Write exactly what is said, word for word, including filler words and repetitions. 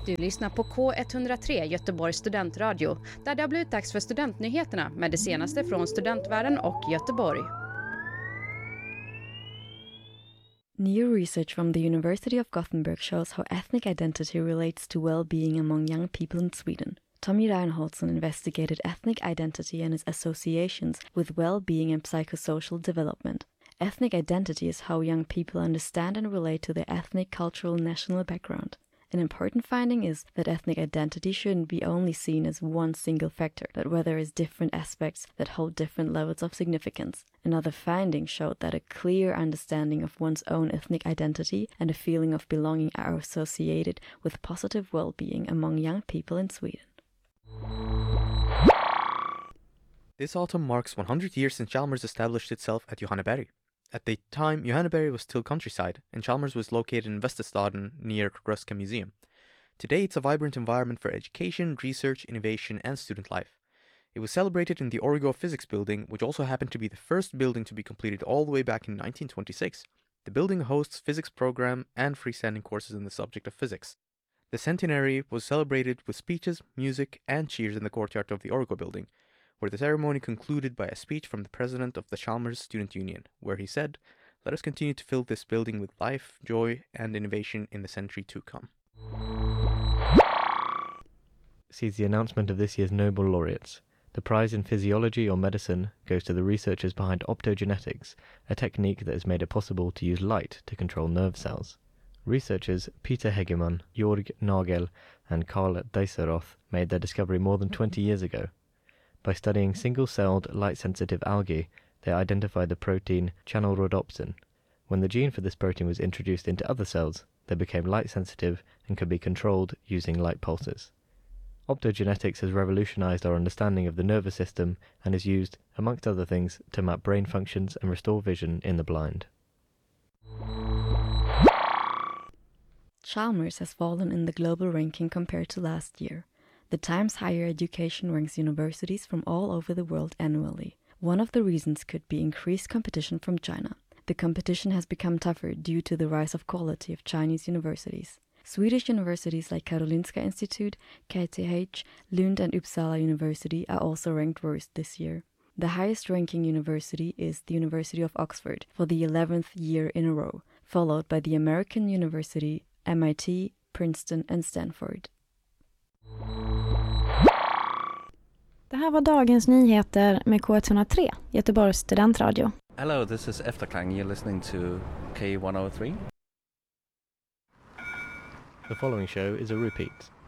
Du lyssnar på K ett noll tre Göteborgs studentradio, där det har blivit dags för studentnyheterna med det senaste från studentvärlden och Göteborg. New research from the University of Gothenburg shows how ethnic identity relates to well-being among young people in Sweden. Tommy Reinholdsson investigated ethnic identity and its associations with well-being and psychosocial development. Ethnic identity is how young people understand and relate to their ethnic, cultural, and national background. An important finding is that ethnic identity shouldn't be only seen as one single factor, but whether as different aspects that hold different levels of significance. Another finding showed that a clear understanding of one's own ethnic identity and a feeling of belonging are associated with positive well-being among young people in Sweden. This autumn marks one hundred years since Chalmers established itself at Johanneberg. At the time, Johanneberg was still countryside, and Chalmers was located in Västerstaden near Röhsska Museum. Today, it's a vibrant environment for education, research, innovation, and student life. It was celebrated in the Origo Physics Building, which also happened to be the first building to be completed all the way back in nineteen twenty-six. The building hosts physics program and freestanding courses in the subject of physics. The centenary was celebrated with speeches, music, and cheers in the courtyard of the Origo Building, where the ceremony concluded by a speech from the president of the Chalmers Student Union, where he said, "Let us continue to fill this building with life, joy, and innovation in the century to come." Sees the announcement of this year's Nobel laureates. The prize in physiology or medicine goes to the researchers behind optogenetics, a technique that has made it possible to use light to control nerve cells. Researchers Peter Hegemann, Jörg Nagel, and Karl Deiseroth made their discovery more than twenty years ago. By studying single-celled, light-sensitive algae, they identified the protein channelrhodopsin. When the gene for this protein was introduced into other cells, they became light-sensitive and could be controlled using light pulses. Optogenetics has revolutionized our understanding of the nervous system and is used, amongst other things, to map brain functions and restore vision in the blind. Chalmers has fallen in the global ranking compared to last year. The Times Higher Education ranks universities from all over the world annually. One of the reasons could be increased competition from China. The competition has become tougher due to the rise of quality of Chinese universities. Swedish universities like Karolinska Institute, K T H, Lund and Uppsala University are also ranked worst this year. The highest ranking university is the University of Oxford for the eleventh year in a row, followed by the American University, M I T, Princeton and Stanford. Det här var dagens nyheter med K ett noll tre, Göteborgs studentradio. Hello, this is Efterklang. You're listening to K one oh three. The following show is a repeat.